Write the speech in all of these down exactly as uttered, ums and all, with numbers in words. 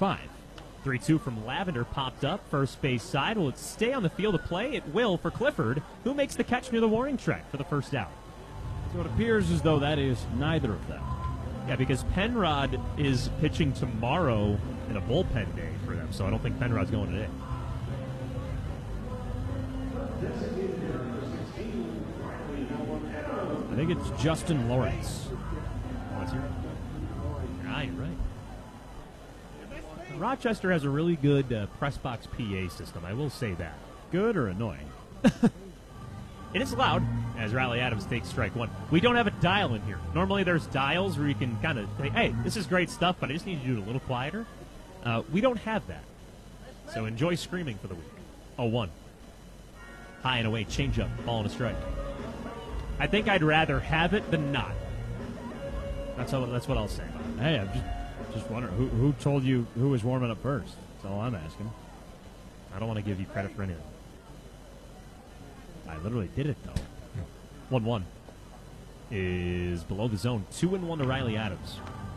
five. three two from Lavender popped up. First base side. Will it stay on the field of play? It will for Clifford, who makes the catch near the warning track for the first out. So it appears as though that is neither of them. Yeah, because Penrod is pitching tomorrow in a bullpen day for them, so I don't think Penrod's going today. I think it's Justin Lawrence. What's your? Ah, you're right. Rochester has a really good uh, press box P A system. I will say that. Good or annoying? It is loud as Riley Adams takes strike one. We don't have a dial in here. Normally there's dials where you can kind of say, hey, this is great stuff, but I just need you to do it a little quieter. Uh, we don't have that. So enjoy screaming for the week. oh one. High and away, changeup, ball and a strike. I think I'd rather have it than not. That's, how, that's what I'll say. Hey, I'm just, just wondering, who, who told you who was warming up first? That's all I'm asking. I don't want to give you credit for anything. I literally did it, though. one one is below the zone. two and one to Riley Adams.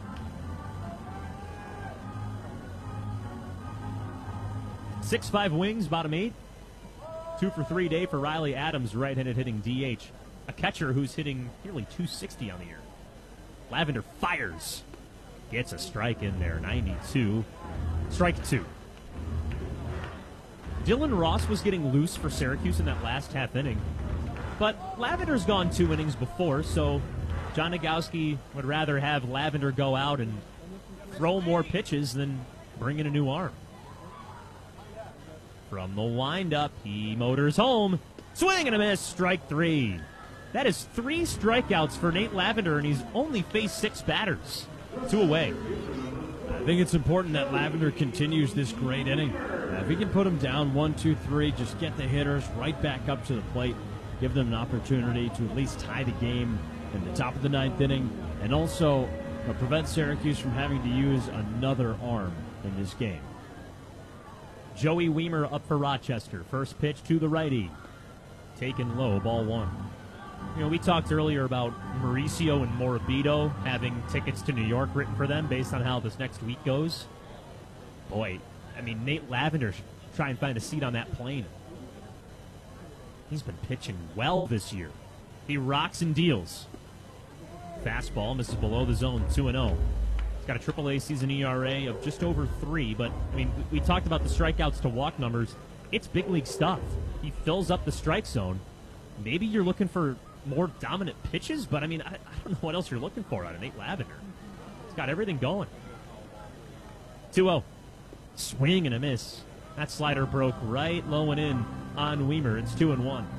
six five wings, bottom eight. two for three day for Riley Adams, right-handed hitting D H. A catcher who's hitting nearly two sixty on the year. Lavender fires. Gets a strike in there, ninety-two. Strike two. Dylan Ross was getting loose for Syracuse in that last half inning. But Lavender's gone two innings before, so John Nagowski would rather have Lavender go out and throw more pitches than bring in a new arm. From the windup, he motors home. Swing and a miss, strike three. That is three strikeouts for Nate Lavender, and he's only faced six batters. Two away. I think it's important that Lavender continues this great inning. Uh, if he can put them down one, two, three, just get the hitters right back up to the plate, give them an opportunity to at least tie the game in the top of the ninth inning, and also uh, prevent Syracuse from having to use another arm in this game. Joey Weimer up for Rochester. First pitch to the righty. Taken low, ball one. You know, we talked earlier about Mauricio and Morabito having tickets to New York written for them based on how this next week goes. Boy, I mean, Nate Lavender should try and find a seat on that plane. He's been pitching well this year. He rocks and deals. Fastball misses below the zone, two and oh. He's got a triple A season E R A of just over three, but, I mean, we, we talked about the strikeouts to walk numbers. It's big league stuff. He fills up the strike zone. Maybe you're looking for more dominant pitches, but, I mean, I, I don't know what else you're looking for out of Nate Lavender. He's got everything going. two oh. Swing and a miss. That slider broke right low and in on Weimer. It's two and one.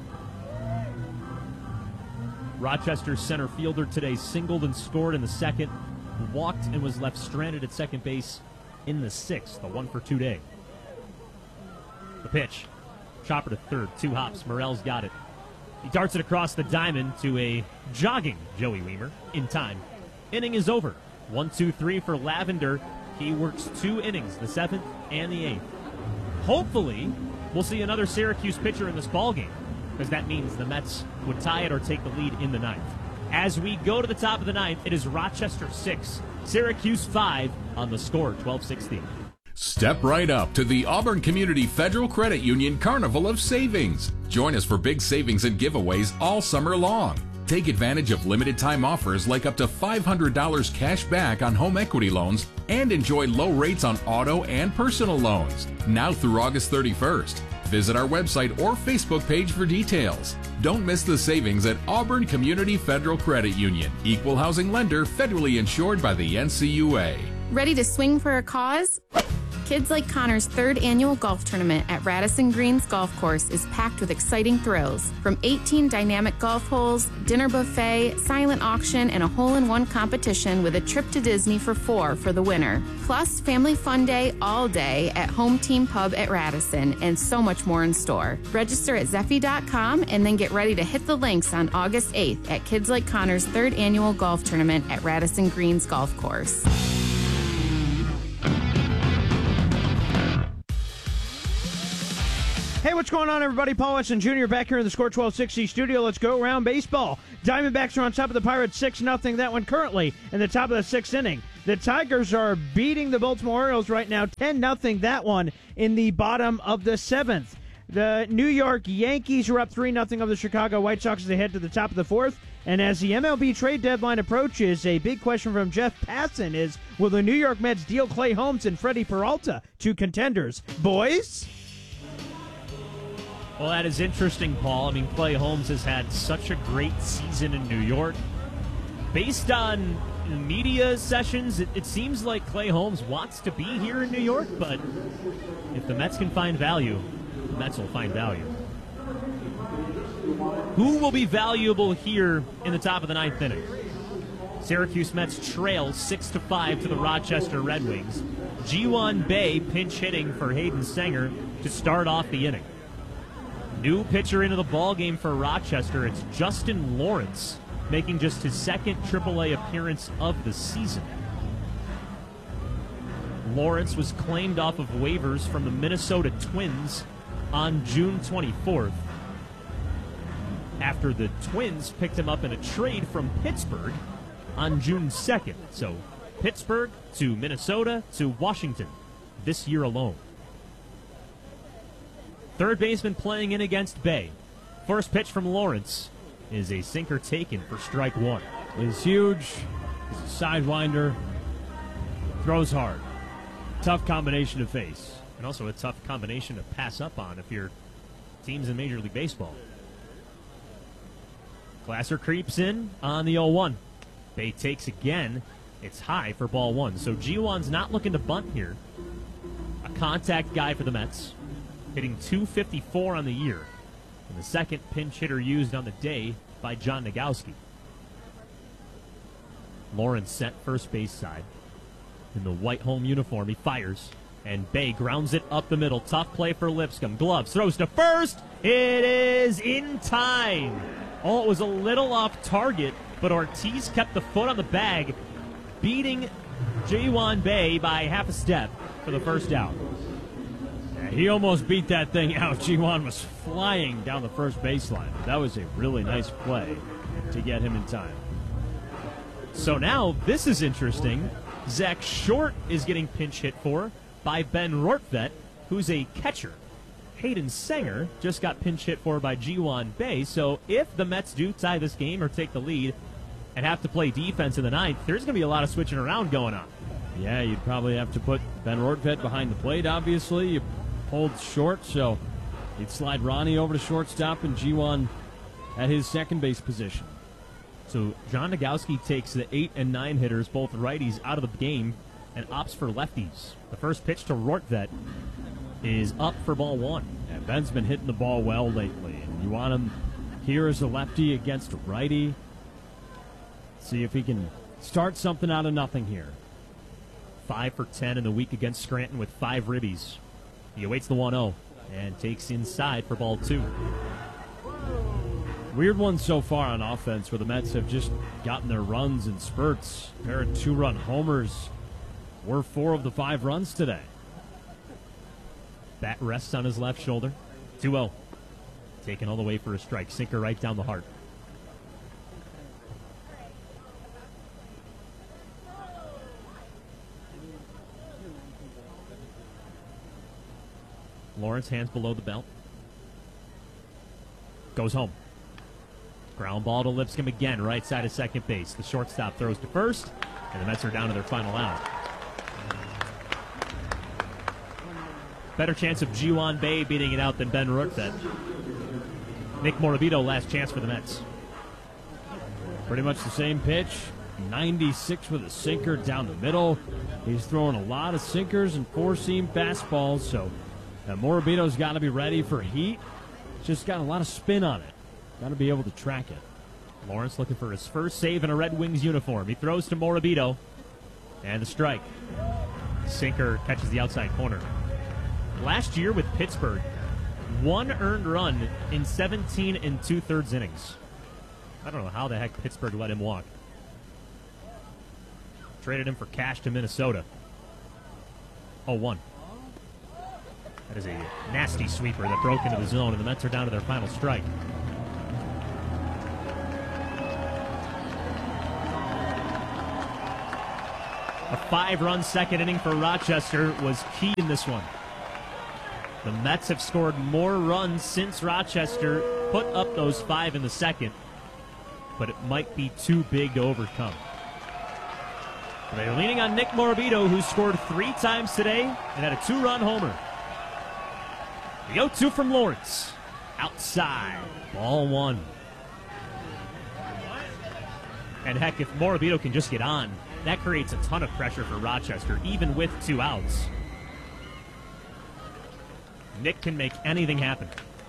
Rochester's center fielder today singled and scored in the second, walked and was left stranded at second base in the sixth, a one for two day. The pitch. Chopper to third, two hops. Morel's got it. He darts it across the diamond to a jogging Joey Weimer in time. Inning is over. One, two, three for Lavender. He works two innings, the seventh and the eighth. Hopefully, we'll see another Syracuse pitcher in this ballgame, because that means the Mets would tie it or take the lead in the ninth. As we go to the top of the ninth, it is Rochester six, Syracuse five on the score, twelve sixteen. Step right up to the Auburn Community Federal Credit Union Carnival of Savings. Join us for big savings and giveaways all summer long. Take advantage of limited time offers like up to five hundred dollars cash back on home equity loans and enjoy low rates on auto and personal loans. Now through August thirty-first. Visit our website or Facebook page for details. Don't miss the savings at Auburn Community Federal Credit Union. Equal housing lender, federally insured by the N C U A. Ready to swing for a cause? Kids Like Connor's third annual golf tournament at Radisson Greens Golf Course is packed with exciting thrills. From eighteen dynamic golf holes, dinner buffet, silent auction, and a hole-in-one competition with a trip to Disney for four for the winner. Plus, family fun day all day at Home Team Pub at Radisson, and so much more in store. Register at Zeffy dot com and then get ready to hit the links on August eighth at Kids Like Connor's third annual golf tournament at Radisson Greens Golf Course. Hey, what's going on, everybody? Paul Weston Junior back here in the Score twelve sixty studio. Let's go around baseball. Diamondbacks are on top of the Pirates six nothing. That one currently in the top of the sixth inning. The Tigers are beating the Baltimore Orioles right now, ten nothing, that one, in the bottom of the seventh. The New York Yankees are up three nothing over the Chicago White Sox as they head to the top of the fourth. And as the M L B trade deadline approaches, a big question from Jeff Passan is, will the New York Mets deal Clay Holmes and Freddie Peralta to contenders? Boys? Well, that is interesting, Paul. I mean, Clay Holmes has had such a great season in New York. Based on media sessions, it, it seems like Clay Holmes wants to be here in New York, but if the Mets can find value, the Mets will find value. Who will be valuable here in the top of the ninth inning? Syracuse Mets trail six to five to the Rochester Red Wings. Ji-Hwan Bae pinch hitting for Hayden Sanger to start off the inning. New pitcher into the ballgame for Rochester. It's Justin Lawrence, making just his second triple A appearance of the season. Lawrence was claimed off of waivers from the Minnesota Twins on June twenty-fourth, after the Twins picked him up in a trade from Pittsburgh on June second. So Pittsburgh to Minnesota to Washington this year alone. Third baseman playing in against Bay. First pitch from Lawrence is a sinker taken for strike one. Is huge. He's a sidewinder. Throws hard. Tough combination to face. And also a tough combination to pass up on if your team's in Major League Baseball. Glasser creeps in on the oh one. Bay takes again. It's high for ball one. So Ji-Hwan's not looking to bunt here. A contact guy for the Mets, hitting two fifty-four on the year. And the second pinch hitter used on the day by John Nagowski. Lawrence set first base side. In the white home uniform, he fires. And Bay grounds it up the middle. Tough play for Lipscomb. Gloves, throws to first. It is in time. Oh, it was a little off target, but Ortiz kept the foot on the bag, beating Ji-Hwan Bae by half a step for the first out. Yeah, he almost beat that thing out. Ji-Hwan was flying down the first baseline. That was a really nice play to get him in time. So now, this is interesting. Zach Short is getting pinch hit for by Ben Rortvedt, who's a catcher. Hayden Sanger just got pinch hit for by Ji-Hwan Bae. So if the Mets do tie this game or take the lead and have to play defense in the ninth, there's going to be a lot of switching around going on. Yeah, you'd probably have to put Ben Rortvedt behind the plate, obviously. You pulled Short, so you'd slide Ronnie over to shortstop and Ji-Hwan at his second base position. So John Nagowski takes the eight and nine hitters, both righties, out of the game and opts for lefties. The first pitch to Rortvedt is up for ball one. Yeah, Ben's been hitting the ball well lately, and you want him here as a lefty against a righty. See if he can start something out of nothing here. Five for ten in the week against Scranton with five ribbies. He awaits the one oh and takes inside for ball two. Weird one so far on offense where the Mets have just gotten their runs in spurts. A pair of two-run homers were four of the five runs today. Bat rests on his left shoulder. two oh. Taken all the way for a strike. Sinker right down the heart. Lawrence, hands below the belt. Goes home. Ground ball to Lipscomb again, right side of second base. The shortstop throws to first, and the Mets are down to their final out. Better chance of Ji-Hwan Bae beating it out than Ben Rortvedt. Nick Morabito, last chance for the Mets. Pretty much the same pitch. ninety-six with a sinker down the middle. He's throwing a lot of sinkers and four-seam fastballs, so uh, Morabito's got to be ready for heat. Just got a lot of spin on it. Got to be able to track it. Lawrence looking for his first save in a Red Wings uniform. He throws to Morabito. And the strike. Sinker catches the outside corner. Last year with Pittsburgh, one earned run in seventeen and two-thirds innings. I don't know how the heck Pittsburgh let him walk. Traded him for cash to Minnesota. oh one. That is a nasty sweeper that broke into the zone, and the Mets are down to their final strike. A five-run second inning for Rochester was key in this one. The Mets have scored more runs since Rochester put up those five in the second, but it might be too big to overcome. They're leaning on Nick Morabito, who scored three times today and had a two-run homer. The oh two from Lawrence. Outside. Ball one. And heck, if Morabito can just get on, that creates a ton of pressure for Rochester, even with two outs. Nick can make anything happen.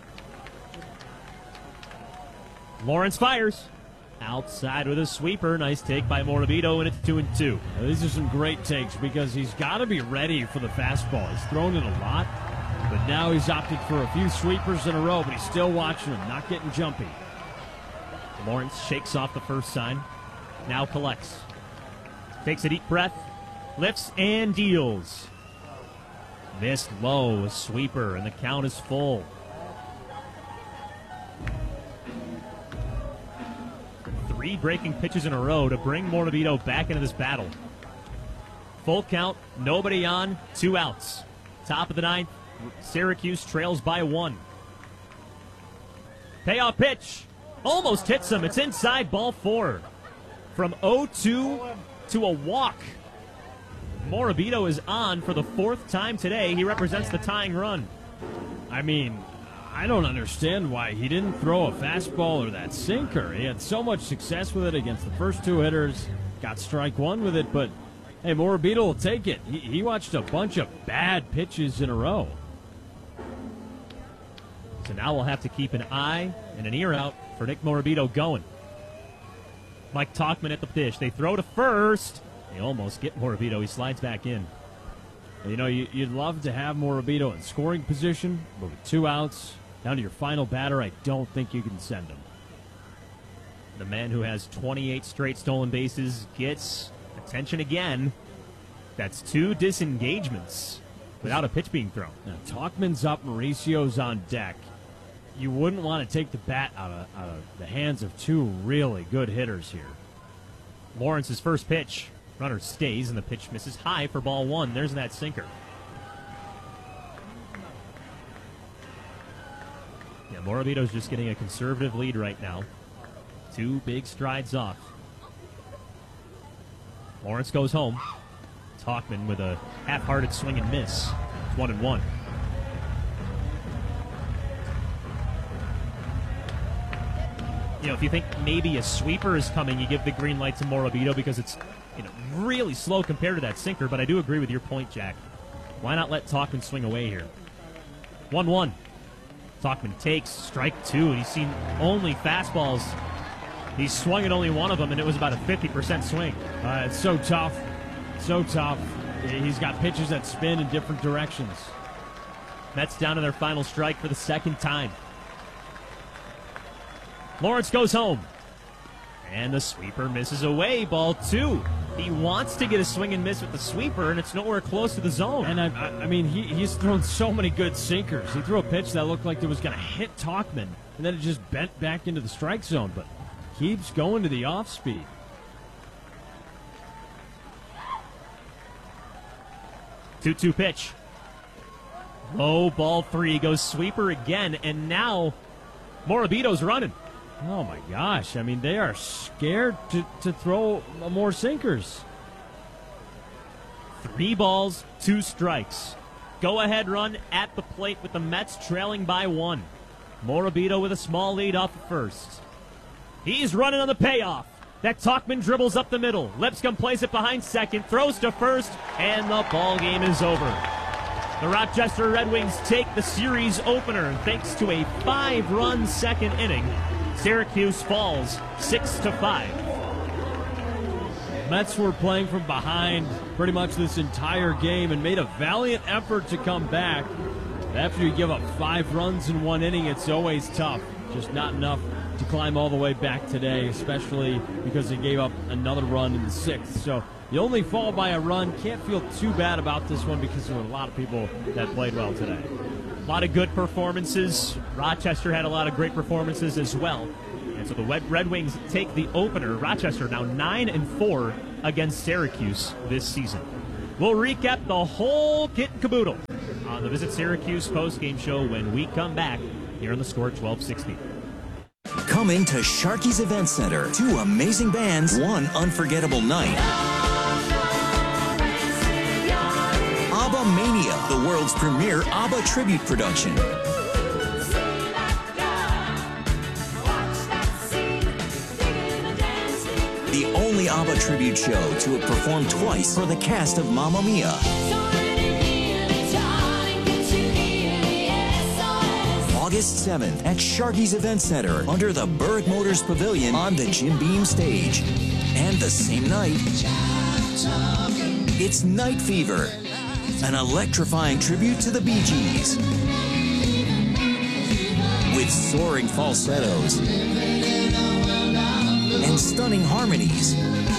Lawrence fires. Outside with a sweeper. Nice take by Morabito, and it's two and two. Now, these are some great takes because he's got to be ready for the fastball. He's thrown it a lot, but now he's opted for a few sweepers in a row, but he's still watching them, not getting jumpy. Lawrence shakes off the first sign. Now collects. Takes a deep breath. Lifts and deals. Missed low, a sweeper, and the count is full. Three breaking pitches in a row to bring Morabito back into this battle. Full count, nobody on, two outs. Top of the ninth, Syracuse trails by one. Payoff pitch, almost hits him. It's inside, ball four. From oh two to a walk. Morabito is on for the fourth time today. He represents the tying run. I mean, I don't understand why he didn't throw a fastball or that sinker. He had so much success with it against the first two hitters. Got strike one with it, but hey, Morabito will take it. He, he watched a bunch of bad pitches in a row. So now we'll have to keep an eye and an ear out for Nick Morabito going. Mike Talkman at the dish. They throw to first. They almost get Morabito. He slides back in. You know, you, you'd love to have Morabito in scoring position, but with two outs, down to your final batter, I don't think you can send him. The man who has twenty-eight straight stolen bases gets attention again. That's two disengagements without a pitch being thrown. Now, Talkman's up, Mauricio's on deck. You wouldn't want to take the bat out of, out of the hands of two really good hitters here. Lawrence's first pitch. Runner stays, and the pitch misses high for ball one. There's that sinker. Yeah, Morabito's just getting a conservative lead right now. Two big strides off. Lawrence goes home. Talkman with a half-hearted swing and miss. It's one and one. You know, if you think maybe a sweeper is coming, you give the green light to Morabito because it's, you know, really slow compared to that sinker, but I do agree with your point, Jack. Why not let Talkman swing away here? one one. Talkman takes strike two, and he's seen only fastballs. He swung at only one of them, and it was about a fifty percent swing. Uh, it's so tough. So tough. He's got pitches that spin in different directions. Mets down to their final strike for the second time. Lawrence goes home. And the sweeper misses away, ball two. He wants to get a swing and miss with the sweeper, and it's nowhere close to the zone. And, I, I mean, he, he's thrown so many good sinkers. He threw a pitch that looked like it was going to hit Talkman, and then it just bent back into the strike zone, but keeps going to the off-speed. two two pitch. Low, ball three, goes sweeper again, and now Morabito's running. Oh, my gosh. I mean, they are scared to, to throw more sinkers. Three balls, two strikes. Go-ahead run at the plate with the Mets trailing by one. Morabito with a small lead off at first. He's running on the payoff. That Talkman dribbles up the middle. Lipscomb plays it behind second, throws to first, and the ball game is over. The Rochester Red Wings take the series opener thanks to a five-run second inning. Syracuse falls six to five. Mets were playing from behind pretty much this entire game and made a valiant effort to come back. After you give up five runs in one inning, it's always tough. Just not enough to climb all the way back today, especially because they gave up another run in the sixth. So you only fall by a run. Can't feel too bad about this one because there were a lot of people that played well today. A lot of good performances. Rochester had a lot of great performances as well. And so the Red Wings take the opener. Rochester now nine and four against Syracuse this season. We'll recap the whole kit and caboodle on the Visit Syracuse postgame show when we come back here on the Score twelve sixty. Coming to Sharky's Event Center. Two amazing bands, one unforgettable night. ABBA Mania, the world's premier ABBA tribute production. The only ABBA tribute show to have performed twice for the cast of Mamma Mia. August seventh at Sharky's Event Center under the Berg Motors Pavilion on the Jim Beam stage. And the same night, it's Night Fever, an electrifying tribute to the Bee Gees. With soaring falsettos and stunning harmonies.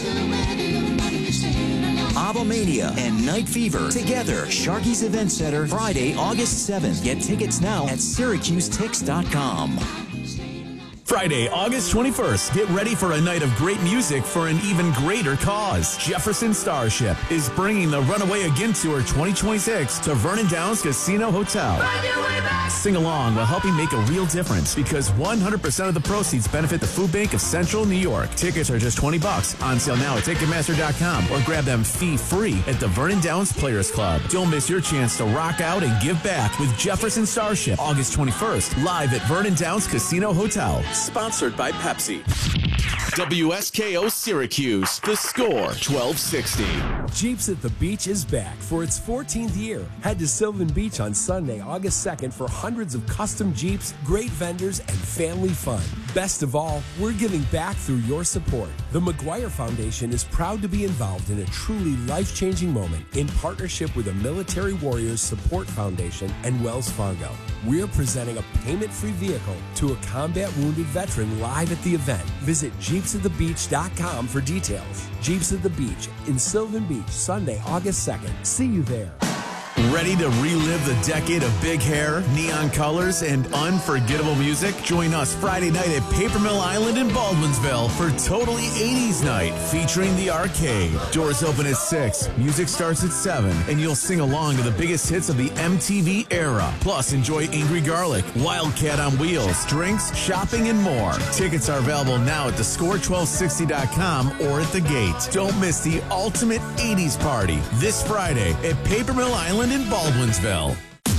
ABBA Mania and Night Fever together. Sharky's Event Center, Friday, August seventh. Get tickets now at Syracuse Tix dot com. Friday, August twenty-first, get ready for a night of great music for an even greater cause. Jefferson Starship is bringing the Runaway Again Tour twenty twenty-six to Vernon Downs Casino Hotel. Sing along while helping make a real difference because one hundred percent of the proceeds benefit the Food Bank of Central New York. Tickets are just twenty bucks on sale now at Ticketmaster dot com or grab them fee-free at the Vernon Downs Players Club. Don't miss your chance to rock out and give back with Jefferson Starship, August twenty-first, live at Vernon Downs Casino Hotel. Sponsored by Pepsi. W S K O Syracuse, The Score, twelve sixty. Jeeps at the Beach is back for its fourteenth year. Head to Sylvan Beach on Sunday, August second for hundreds of custom Jeeps, great vendors, and family fun. Best of all, we're giving back through your support. The McGuire Foundation is proud to be involved in a truly life-changing moment in partnership with the Military Warriors Support Foundation and Wells Fargo. We're presenting a payment-free vehicle to a combat wounded veteran live at the event. Visit Jeeps at the Beach dot com for details. Jeeps at the Beach in Sylvan Beach, Sunday, August second. See you there. Ready to relive the decade of big hair, neon colors, and unforgettable music? Join us Friday night at Paper Mill Island in Baldwinsville for Totally eighties Night featuring The Arcade. Doors open at six, music starts at seven, and you'll sing along to the biggest hits of the M T V era. Plus, enjoy Angry Garlic, Wildcat on Wheels, drinks, shopping, and more. Tickets are available now at the score twelve sixty dot com or at the gate. Don't miss the ultimate eighties party this Friday at Paper Mill Island in Baldwinsville.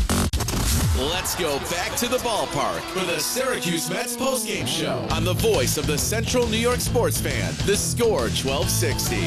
Let's go back to the ballpark for the Syracuse Mets postgame show on the voice of the Central New York sports fan, The Score twelve sixty.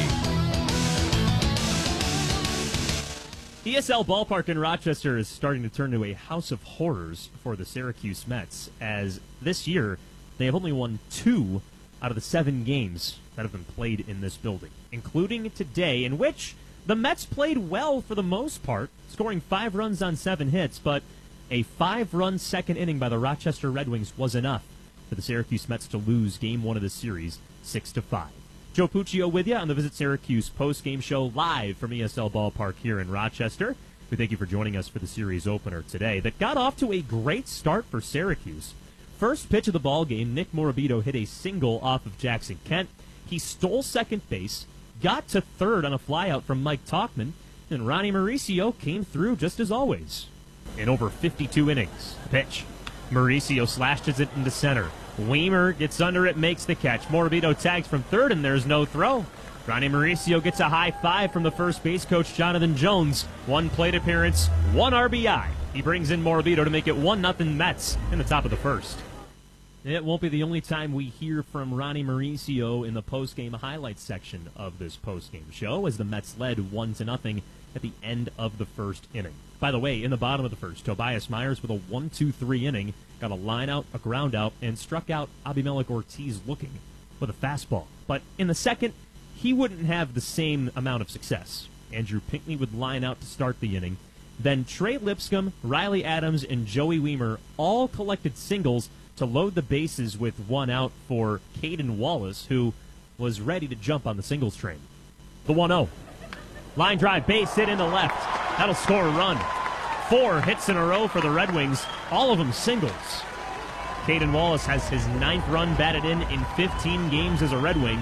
E S L Ballpark in Rochester is starting to turn into a house of horrors for the Syracuse Mets, as this year they have only won two out of the seven games that have been played in this building, including today, in which the Mets played well for the most part, scoring five runs on seven hits, but a five-run second inning by the Rochester Red Wings was enough for the Syracuse Mets to lose game one of the series six to five. Joe Puccio with you on the Visit Syracuse post-game show live from E S L Ballpark here in Rochester. We thank you for joining us for the series opener today that got off to a great start for Syracuse. First pitch of the ball game, Nick Morabito hit a single off of Jackson Kent. He stole second base, got to third on a flyout from Mike Talkman, and Ronnie Mauricio came through just as always. In over fifty-two innings, pitch. Mauricio slashes it into center. Weimer gets under it, makes the catch. Morabito tags from third, and there's no throw. Ronnie Mauricio gets a high five from the first base coach, Jonathan Jones. One plate appearance, one R B I. He brings in Morabito to make it one nothing Mets in the top of the first. It won't be the only time we hear from Ronnie Mauricio in the post-game highlights section of this post-game show, as the Mets led one to nothing at the end of the first inning. By the way, in the bottom of the first, Tobias Myers with a one two three inning, got a line out, a ground out, and struck out Abimelec Ortiz looking with a fastball. But in the second, he wouldn't have the same amount of success. Andrew Pinckney would line out to start the inning. Then Trey Lipscomb, Riley Adams, and Joey Weimer all collected singles to load the bases with one out for Caden Wallace, who was ready to jump on the singles train. The one oh. Line drive, base hit into left. That'll score a run. Four hits in a row for the Red Wings, all of them singles. Caden Wallace has his ninth run batted in in fifteen games as a Red Wing,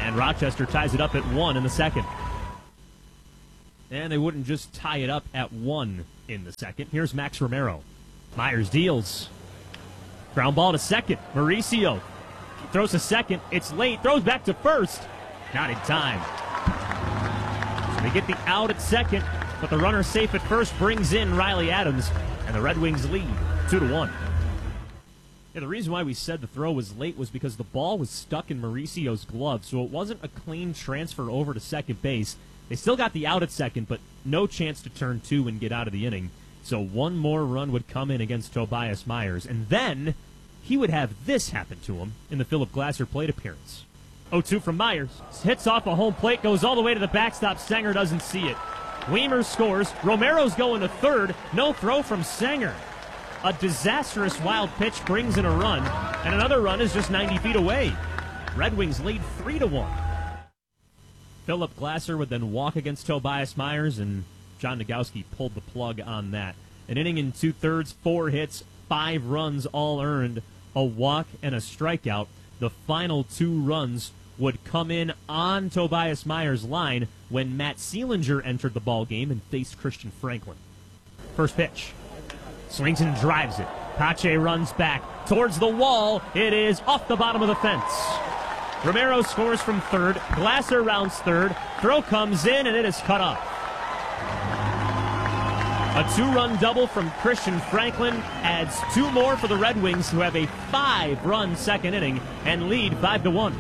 And Rochester ties it up at one in the second. And they wouldn't just tie it up at one in the second. Here's Max Romero. Myers deals. Ground ball to second. Mauricio throws to second. It's late. Throws back to first. Not in time. So they get the out at second, but the runner safe at first brings in Riley Adams, and the Red Wings lead two to one. Yeah, the reason why we said the throw was late was because the ball was stuck in Mauricio's glove, so it wasn't a clean transfer over to second base. They still got the out at second, but no chance to turn two and get out of the inning. So one more run would come in against Tobias Myers, and then he would have this happen to him in the Philip Glasser plate appearance. oh two from Myers. Hits off a home plate, goes all the way to the backstop. Sanger doesn't see it. Weimer scores. Romero's going to third. No throw from Sanger. A disastrous wild pitch brings in a run, and another run is just ninety feet away. Red Wings lead three to one. Philip Glasser would then walk against Tobias Myers, and John Nagowski pulled the plug on that. An inning and two-thirds, four hits, five runs all earned, a walk and a strikeout. The final two runs would come in on Tobias Myers' line when Matt Seelinger entered the ballgame and faced Christian Franklin. First pitch. Swings and drives it. Pache runs back towards the wall. It is off the bottom of the fence. Romero scores from third. Glasser rounds third. Throw comes in, and it is cut off. A two-run double from Christian Franklin adds two more for the Red Wings, who have a five-run second inning and lead five to one.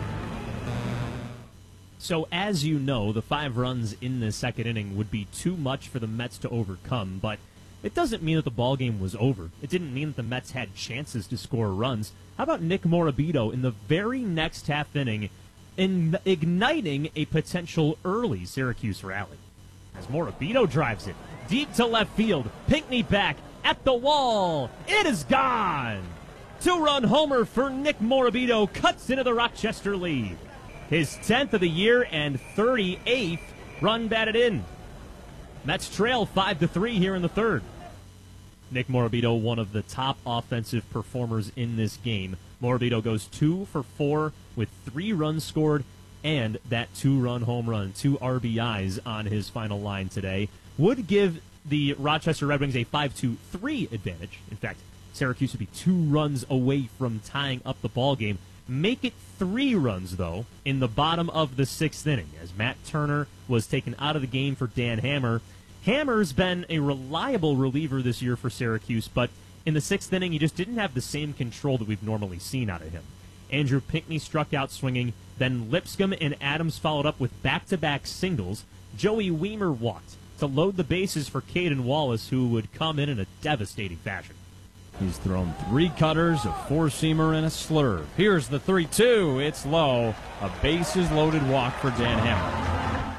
So, as you know, the five runs in the second inning would be too much for the Mets to overcome, but it doesn't mean that the ballgame was over. It didn't mean that the Mets had chances to score runs. How about Nick Morabito in the very next half inning in igniting a potential early Syracuse rally? As Morabito drives it deep to left field, Pinckney back at the wall. It is gone. Two-run homer for Nick Morabito cuts into the Rochester lead. His tenth of the year and thirty-eighth run batted in. Mets trail five to three here in the third. Nick Morabito, one of the top offensive performers in this game. Morabito goes two for four with three runs scored and that two-run home run, two R B Is on his final line today, would give the Rochester Red Wings a five to three advantage. In fact, Syracuse would be two runs away from tying up the ballgame. Make it three runs, though, in the bottom of the sixth inning, as Matt Turner was taken out of the game for Dan Hammer. Hammer's been a reliable reliever this year for Syracuse, but in the sixth inning, he just didn't have the same control that we've normally seen out of him. Andrew Pinckney struck out swinging, then Lipscomb and Adams followed up with back-to-back singles. Joey Weimer walked to load the bases for Caden Wallace, who would come in in a devastating fashion. He's thrown three cutters, a four-seamer, and a slurve. Here's the three two. It's low. A bases-loaded walk for Dan Hammer.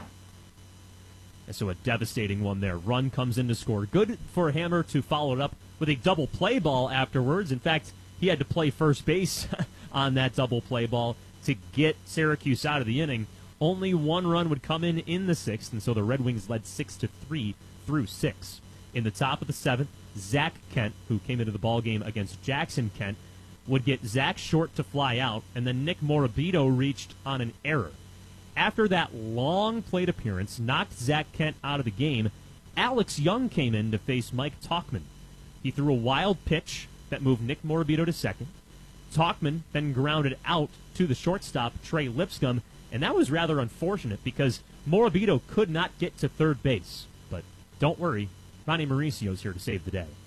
And so a devastating one there. Run comes in to score. Good for Hammer to follow it up with a double play ball afterwards. In fact, he had to play first base on that double play ball to get Syracuse out of the inning. Only one run would come in in the sixth, and so the Red Wings led six to three through six. In the top of the seventh, Zach Kent, who came into the ballgame against Jackson Kent, would get Zach Short to fly out, and then Nick Morabito reached on an error. After that long plate appearance knocked Zach Kent out of the game, Alex Young came in to face Mike Tauchman. He threw a wild pitch that moved Nick Morabito to second. Tauchman then grounded out to the shortstop, Trey Lipscomb, and that was rather unfortunate because Morabito could not get to third base. But don't worry, Ronnie Mauricio's here to save the day.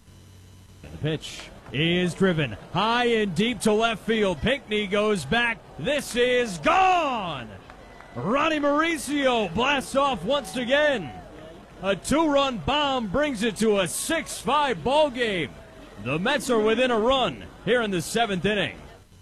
The pitch is driven high and deep to left field. Pinckney goes back. This is gone! Ronnie Mauricio blasts off once again. A two-run bomb brings it to a six five ball game. The Mets are within a run here in the seventh inning.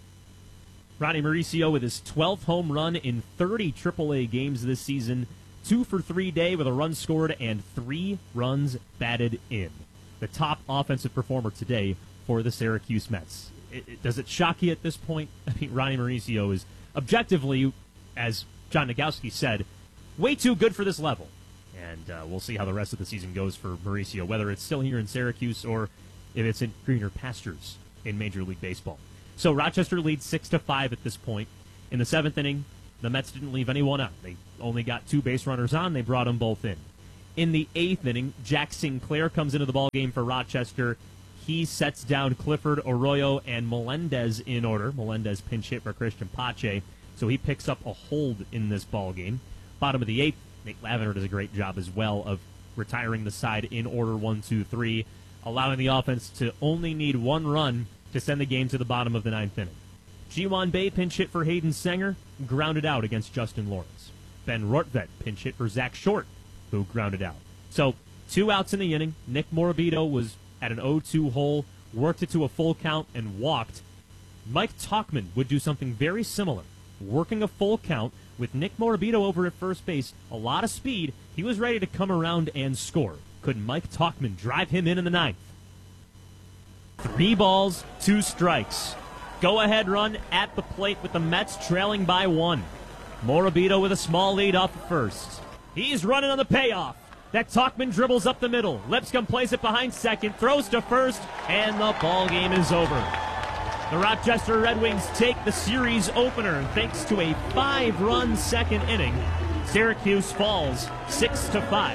Ronnie Mauricio with his twelfth home run in thirty triple A games this season. Two for three day with a run scored and three runs batted in. The top offensive performer today for the Syracuse Mets. It, it, does it shock you at this point? I mean, Ronnie Mauricio is objectively, as John Nagowski said, way too good for this level. And uh, we'll see how the rest of the season goes for Mauricio, whether it's still here in Syracuse or if it's in greener pastures in Major League Baseball. So Rochester leads six to five at this point. In the seventh inning, The Mets didn't leave anyone out. They only got two base runners on. They brought them both in. In the eighth inning, Jack Sinclair comes into the ballgame for Rochester. He sets down Clifford, Arroyo, and Melendez in order. Melendez pinch hit for Christian Pache, so he picks up a hold in this ballgame. Bottom of the eighth, Nate Lavender does a great job as well of retiring the side in order one, two, three, allowing the offense to only need one run to send the game to the bottom of the ninth inning. Ji-Wan Bae pinch hit for Hayden Sanger, grounded out against Justin Lawrence. Ben Rortvedt pinch hit for Zach Short, who grounded out. So, two outs in the inning. Nick Morabito was at an oh two hole, worked it to a full count, and walked. Mike Tauchman would do something very similar, working a full count with Nick Morabito over at first base, a lot of speed. He was ready to come around and score. Could Mike Tauchman drive him in in the ninth? Three balls, two strikes. Go-ahead run at the plate with the Mets trailing by one. Morabito with a small lead off at first. He's running on the payoff. That Tauchman dribbles up the middle. Lipscomb plays it behind second, throws to first, and the ball game is over. The Rochester Red Wings take the series opener thanks to a five-run second inning. Syracuse falls six to five.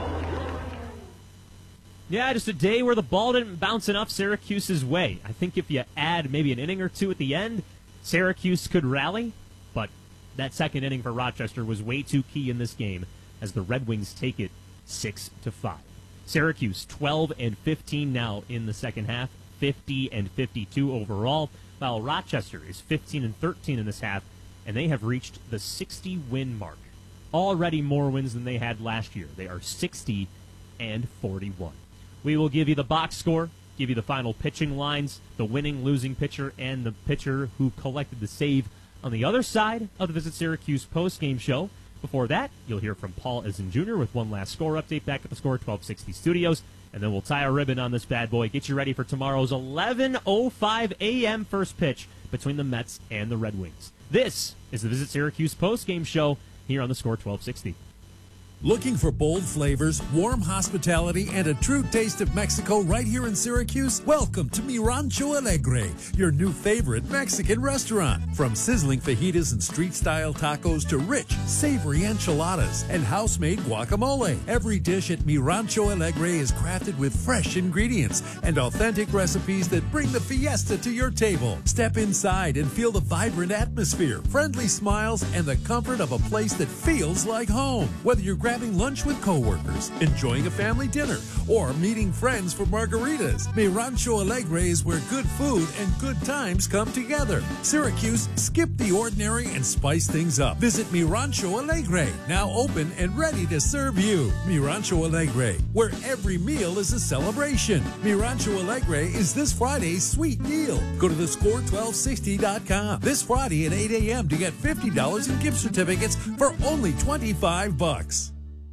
Yeah, just a day where the ball didn't bounce enough Syracuse's way. I think if you add maybe an inning or two at the end, Syracuse could rally, but that second inning for Rochester was way too key in this game as the Red Wings take it six to five. Syracuse twelve and fifteen now in the second half, fifty and fifty-two overall, while Rochester is fifteen and thirteen in this half, and they have reached the sixty win mark. Already more wins than they had last year. They are sixty and forty-one. We will give you the box score, give you the final pitching lines, the winning, losing pitcher, and the pitcher who collected the save on the other side of the Visit Syracuse postgame show. Before that, you'll hear from Paul Eisen Junior with one last score update back at the Score twelve sixty studios, and then we'll tie a ribbon on this bad boy, get you ready for tomorrow's eleven oh five a.m. first pitch between the Mets and the Red Wings. This is the Visit Syracuse postgame show here on the Score twelve sixty. Looking for bold flavors, warm hospitality, and a true taste of Mexico right here in Syracuse? Welcome to Mi Rancho Alegre, your new favorite Mexican restaurant. From sizzling fajitas and street-style tacos to rich, savory enchiladas and house-made guacamole. Every dish at Mi Rancho Alegre is crafted with fresh ingredients and authentic recipes that bring the fiesta to your table. Step inside and feel the vibrant atmosphere, friendly smiles, and the comfort of a place that feels like home. Whether you're grabbing lunch with coworkers, enjoying a family dinner, or meeting friends for margaritas, Mi Rancho Alegre is where good food and good times come together. Syracuse, skip the ordinary and spice things up. Visit Mi Rancho Alegre, now open and ready to serve you. Mi Rancho Alegre, where every meal is a celebration. Mi Rancho Alegre is this Friday's sweet deal. Go to the score twelve sixty dot com this Friday at eight a.m. to get fifty dollars in gift certificates for only twenty-five bucks.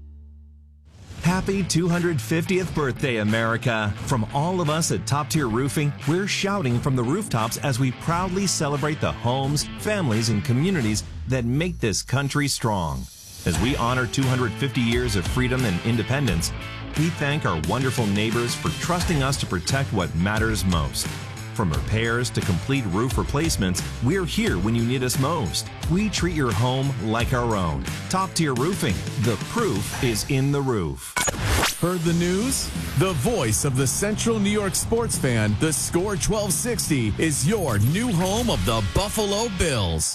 Happy two hundred fiftieth birthday, America. From all of us at Top Tier Roofing, we're shouting from the rooftops as we proudly celebrate the homes, families, and communities that make this country strong. As we honor two hundred fifty years of freedom and independence, we thank our wonderful neighbors for trusting us to protect what matters most. From repairs to complete roof replacements, we're here when you need us most. We treat your home like our own. Top Tier Roofing. The proof is in the roof. Heard the news? The voice of the Central New York sports fan, the Score twelve sixty, is your new home of the Buffalo Bills.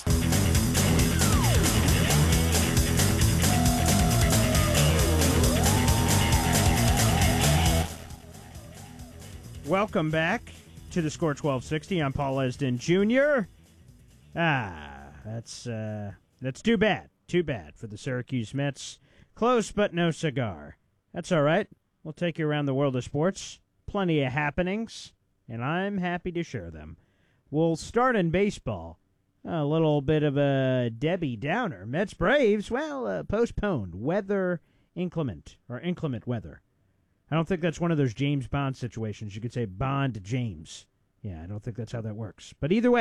Welcome back to the Score twelve sixty. I'm Paul Esden Junior Ah, that's uh, that's too bad. Too bad for the Syracuse Mets. Close but no cigar. That's all right. We'll take you around the world of sports. Plenty of happenings, and I'm happy to share them. We'll start in baseball. A little bit of a Debbie Downer. Mets Braves, well, uh, postponed. Weather inclement, or inclement weather. I don't think that's one of those James Bond situations. You could say Bond James. Yeah, I don't think that's how that works. But either way,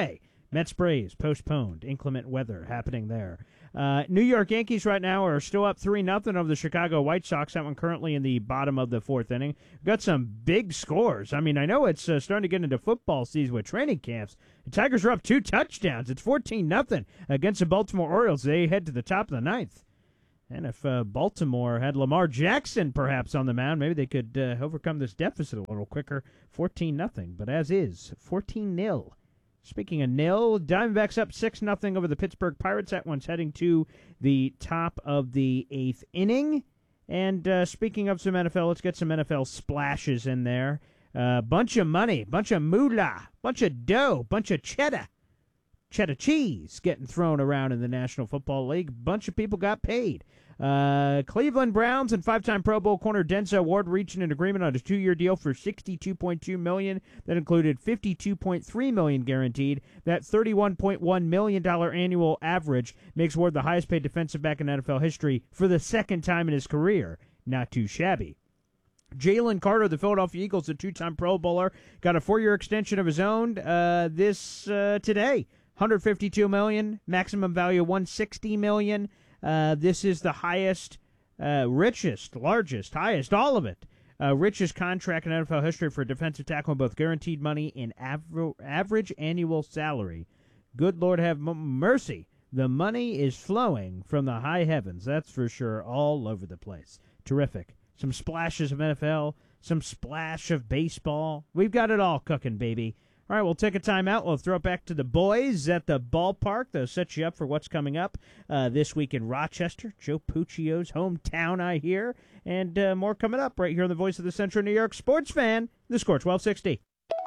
Mets Braves postponed. Inclement weather happening there. Uh, New York Yankees right now are still up three nothing over the Chicago White Sox. That one currently in the bottom of the fourth inning. We've got some big scores. I mean, I know it's uh, starting to get into football season with training camps. The Tigers are up two touchdowns. It's fourteen nothing against the Baltimore Orioles. They head to the top of the ninth. And if uh, Baltimore had Lamar Jackson perhaps on the mound, maybe they could uh, overcome this deficit a little quicker. fourteen nothing. But as is, fourteen nil. Speaking of nil, Diamondbacks up six nothing over the Pittsburgh Pirates. That one's heading to the top of the eighth inning. And uh, speaking of some N F L, let's get some N F L splashes in there. Uh, bunch of money, bunch of moolah, bunch of dough, bunch of cheddar. Cheddar cheese getting thrown around in the National Football League. Bunch of people got paid. Uh, Cleveland Browns and five-time Pro Bowl corner Denzel Ward reaching an agreement on a two-year deal for sixty-two point two million dollars. That included fifty-two point three million dollars guaranteed. That thirty-one point one million dollars annual average makes Ward the highest-paid defensive back in N F L history for the second time in his career. Not too shabby. Jalen Carter, the Philadelphia Eagles, a two-time Pro Bowler, got a four-year extension of his own uh, this uh, today. one hundred fifty-two million dollars, maximum value one hundred sixty million dollars. Uh, this is the highest, uh, richest, largest, highest, all of it, uh, richest contract in N F L history for a defensive tackle in both guaranteed money and aver- average annual salary. Good Lord have m- mercy. The money is flowing from the high heavens, that's for sure, all over the place. Terrific. Some splashes of N F L, some splash of baseball. We've got it all cooking, baby. All right, we'll take a timeout. We'll throw it back to the boys at the ballpark. They'll set you up for what's coming up uh, this week in Rochester, Joe Puccio's hometown, I hear. And uh, more coming up right here on the Voice of the Central New York Sports Fan, the Score twelve sixty.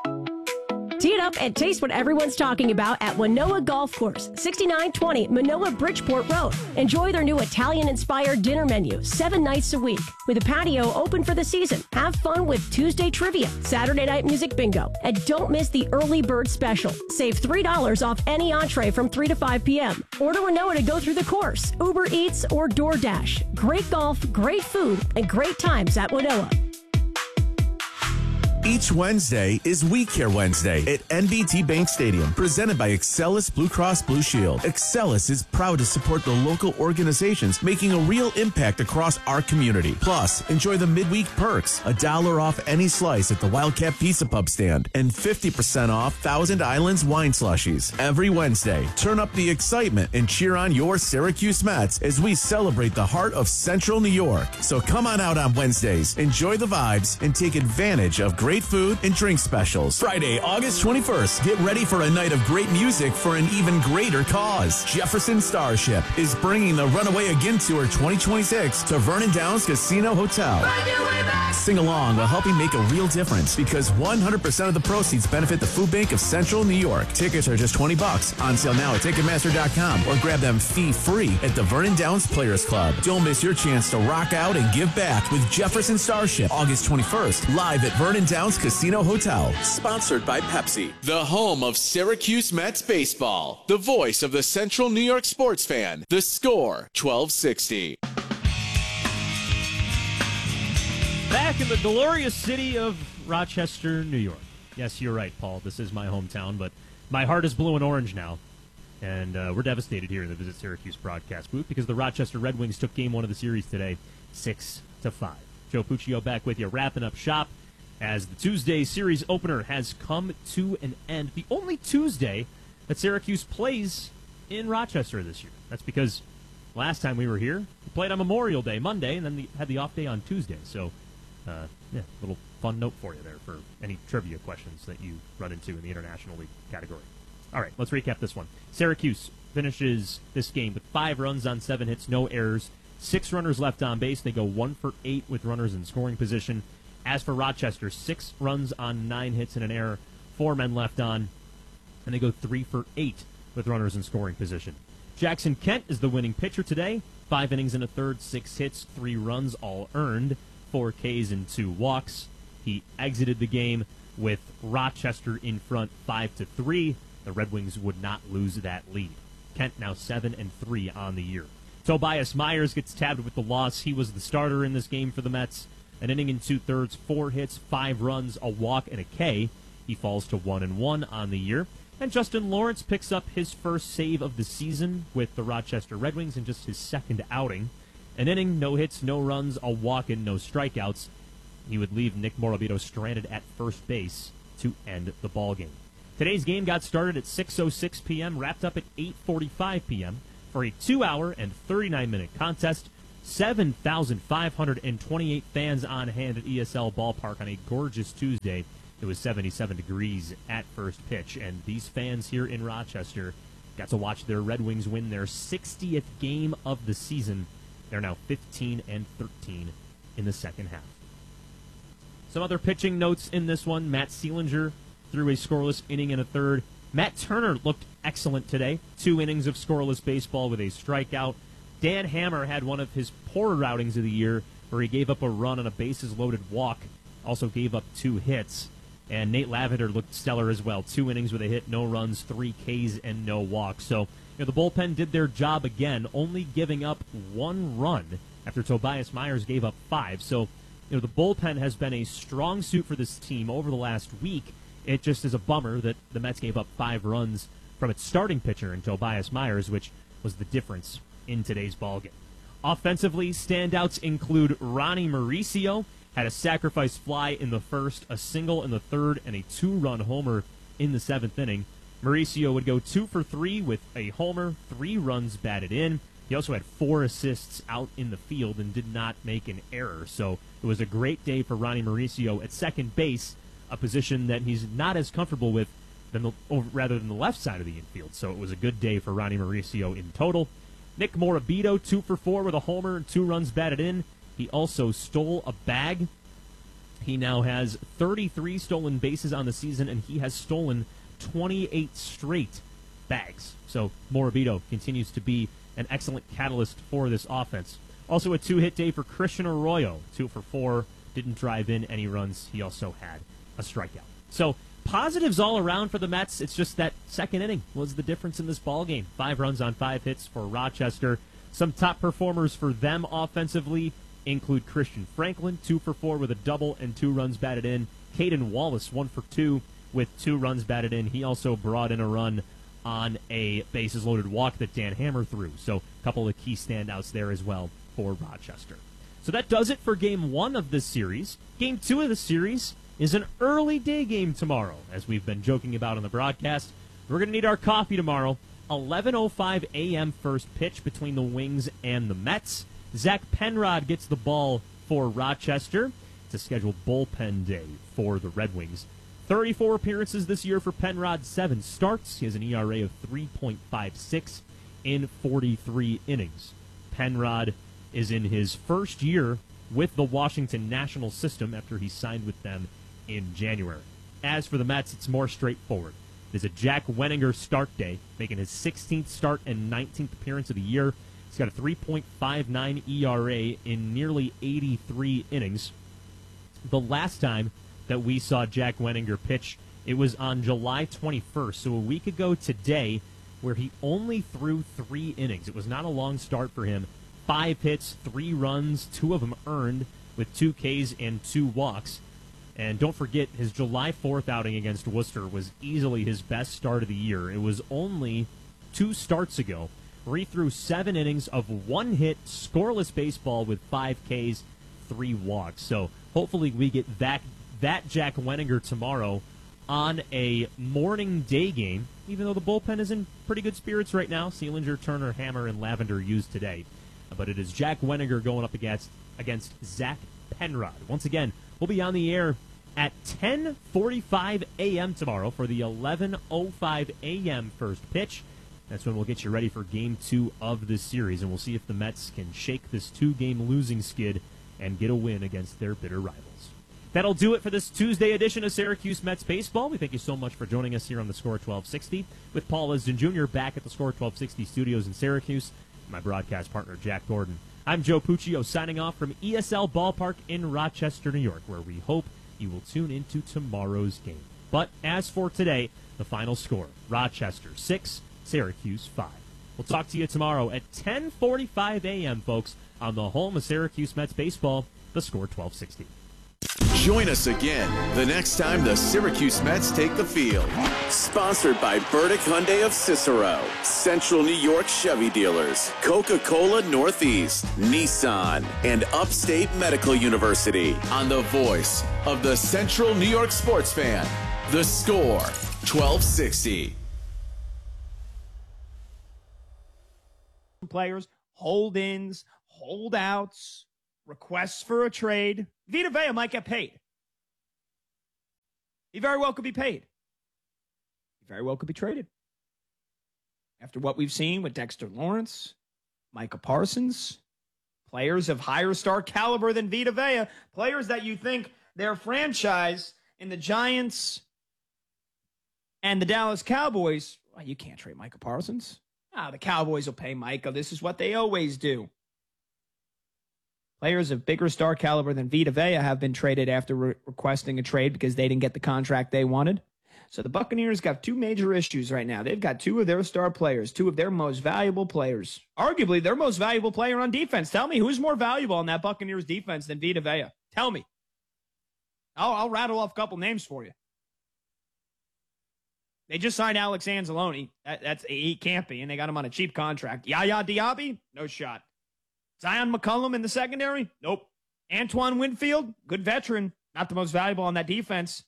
Tee it up and taste what everyone's talking about at Manoa Golf Course, sixty-nine twenty Manoa Bridgeport Road. Enjoy their new Italian-inspired dinner menu, seven nights a week. With a patio open for the season, have fun with Tuesday trivia, Saturday night music bingo, and don't miss the early bird special. Save three dollars off any entree from three to five p.m. Order Manoa to go through the course, Uber Eats or DoorDash. Great golf, great food, and great times at Manoa. Each Wednesday is We Care Wednesday at N B T Bank Stadium, presented by Excellus Blue Cross Blue Shield. Excellus is proud to support the local organizations making a real impact across our community. Plus, enjoy the midweek perks, a dollar off any slice at the Wildcat Pizza Pub stand, and fifty percent off Thousand Islands wine slushies. Every Wednesday, turn up the excitement and cheer on your Syracuse Mets as we celebrate the heart of Central New York. So come on out on Wednesdays, enjoy the vibes, and take advantage of great food and drink specials. Friday, August twenty-first, get ready for a night of great music for an even greater cause. Jefferson Starship is bringing the Runaway Again Tour twenty twenty-six to Vernon Downs Casino Hotel. Sing along while helping make a real difference, because one hundred percent of the proceeds benefit the Food Bank of Central New York. Tickets are just twenty bucks. On sale now at Ticketmaster dot com or grab them fee-free at the Vernon Downs Players Club. Don't miss your chance to rock out and give back with Jefferson Starship, August twenty-first, live at Vernon Downs Casino Hotel. Sponsored by Pepsi. The home of Syracuse Mets baseball. The voice of the Central New York sports fan. The Score twelve sixty. Back in the glorious city of Rochester, New York. Yes, you're right, Paul. This is my hometown, but my heart is blue and orange now. And uh, we're devastated here in the Visit Syracuse broadcast booth because the Rochester Red Wings took game one of the series today, six to five. Joe Puccio back with you, wrapping up shop as the Tuesday series opener has come to an end. The only Tuesday that Syracuse plays in Rochester this year. That's because last time we were here, we played on Memorial Day, Monday, and then we had the off day on Tuesday. So, uh, yeah, a little fun note for you there for any trivia questions that you run into in the International League category. All right, let's recap this one. Syracuse finishes this game with five runs on seven hits, no errors, six runners left on base. They go one for eight with runners in scoring position. As for Rochester, six runs on nine hits and an error, four men left on, and they go three for eight with runners in scoring position. Jackson Kent is the winning pitcher today. Five innings and a third, six hits, three runs, all earned, four Ks and two walks. He exited the game with Rochester in front five to three. The Red Wings would not lose that lead. Kent now seven and three on the year. Tobias Myers gets tabbed with the loss. He was the starter in this game for the Mets. An inning and two thirds, four hits, five runs, a walk, and a K. He falls to one and one on the year. And Justin Lawrence picks up his first save of the season with the Rochester Red Wings in just his second outing. An inning, no hits, no runs, a walk, and no strikeouts. He would leave Nick Morabito stranded at first base to end the ballgame. Today's game got started at six oh six p.m., wrapped up at eight forty-five p.m. for a two-hour and thirty-nine minute contest. seven thousand five hundred twenty-eight fans on hand at E S L Ballpark on a gorgeous Tuesday. It was seventy-seven degrees at first pitch, and these fans here in Rochester got to watch their Red Wings win their sixtieth game of the season. They're now fifteen and thirteen in the second half. Some other pitching notes in this one. Matt Seelinger threw a scoreless inning and a third. Matt Turner looked excellent today. Two innings of scoreless baseball with a strikeout. Dan Hammer had one of his poorer outings of the year where he gave up a run on a bases-loaded walk, also gave up two hits. And Nate Lavender looked stellar as well. Two innings with a hit, no runs, three Ks, and no walks. So, you know, the bullpen did their job again, only giving up one run after Tobias Myers gave up five. So, you know, the bullpen has been a strong suit for this team over the last week. It just is a bummer that the Mets gave up five runs from its starting pitcher in Tobias Myers, which was the difference in today's ballgame. Offensively, standouts include Ronnie Mauricio, had a sacrifice fly in the first, a single in the third, and a two-run homer in the seventh inning. Mauricio would go two for three with a homer, three runs batted in. He also had four assists out in the field and did not make an error. So it was a great day for Ronnie Mauricio at second base, a position that he's not as comfortable with than the, or rather than the left side of the infield. So it was a good day for Ronnie Mauricio in total. Nick Morabito, two for four with a homer and two runs batted in. He also stole a bag. He now has thirty-three stolen bases on the season, and he has stolen twenty-eight straight bags. So Morabito continues to be an excellent catalyst for this offense. Also a two-hit day for Christian Arroyo, two for four, didn't drive in any runs. He also had a strikeout. So positives all around for the Mets. It's just that second inning was the difference in this ballgame. Five runs on five hits for Rochester. Some top performers for them offensively include Christian Franklin, two for four with a double and two runs batted in. Caden Wallace, one for two with two runs batted in. He also brought in a run on a bases-loaded walk that Dan Hammer threw. So a couple of key standouts there as well for Rochester. So that does it for game one of this series. Game two of the series is an early day game tomorrow, as we've been joking about on the broadcast. We're going to need our coffee tomorrow. eleven oh five a.m. first pitch between the Wings and the Mets. Zach Penrod gets the ball for Rochester. It's a scheduled bullpen day for the Red Wings. thirty-four appearances this year for Penrod, seven starts. He has an E R A of three point five six in forty-three innings. Penrod is in his first year with the Washington National System after he signed with them in January. As for the Mets, it's more straightforward. There's a Jack Wenninger start day, making his sixteenth start and nineteenth appearance of the year. He's got a three point five nine E R A in nearly eighty-three innings. The last time that we saw Jack Wenninger pitch, it was on July twenty-first, so a week ago today, where he only threw three innings. It was not a long start for him. Five hits, three runs, two of them earned, with two Ks and two walks. And don't forget, his July fourth outing against Worcester was easily his best start of the year. It was only two starts ago where he threw seven innings of one hit, scoreless baseball with five Ks, three walks. So hopefully we get that, that Jack Wenninger tomorrow on a morning day game, even though the bullpen is in pretty good spirits right now. Seelinger, Turner, Hammer, and Lavender used today. But it is Jack Wenninger going up against, against Zach Penrod. Once again, we'll be on the air at ten forty-five a.m. tomorrow for the eleven oh five a.m. first pitch. That's when we'll get you ready for game two of this series, and we'll see if the Mets can shake this two-game losing skid and get a win against their bitter rivals. That'll do it for this Tuesday edition of Syracuse Mets Baseball. We thank you so much for joining us here on the Score twelve sixty with Paul Lisden Junior back at the Score twelve sixty studios in Syracuse. My broadcast partner, Jack Gordon. I'm Joe Puccio signing off from E S L Ballpark in Rochester, New York, where we hope you will tune into tomorrow's game. But as for today, the final score, Rochester six, Syracuse five. We'll talk to you tomorrow at ten forty-five a.m., folks, on the home of Syracuse Mets Baseball, the Score twelve sixty. Join us again the next time the Syracuse Mets take the field. Sponsored by Burdick Hyundai of Cicero, Central New York Chevy Dealers, Coca-Cola Northeast, Nissan, and Upstate Medical University on the voice of the Central New York sports fan. The Score, twelve sixty. Players, hold-ins, holdouts, requests for a trade. Vita Vea might get paid. He very well could be paid. He very well could be traded. After what we've seen with Dexter Lawrence, Micah Parsons, players of higher star caliber than Vita Vea, players that you think their franchise in the Giants and the Dallas Cowboys, well, you can't trade Micah Parsons. Ah, the Cowboys will pay Micah. This is what they always do. Players of bigger star caliber than Vita Vea have been traded after re- requesting a trade because they didn't get the contract they wanted. So the Buccaneers got two major issues right now. They've got two of their star players, two of their most valuable players, arguably their most valuable player on defense. Tell me, who's more valuable on that Buccaneers defense than Vita Vea? Tell me. I'll, I'll rattle off a couple names for you. They just signed Alex Anzalone. That, that's he can't be, and they got him on a cheap contract. Yaya Diaby, no shot. Zion McCollum in the secondary, nope. Antoine Winfield, good veteran, not the most valuable on that defense.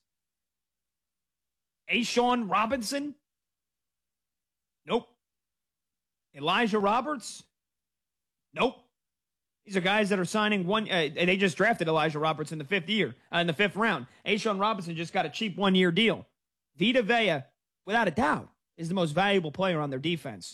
Ashawn Robinson, nope. Elijah Roberts, nope. These are guys that are signing one. Uh, they just drafted Elijah Roberts in the fifth year, uh, in the fifth round. Ashawn Robinson just got a cheap one-year deal. Vita Vea, without a doubt, is the most valuable player on their defense.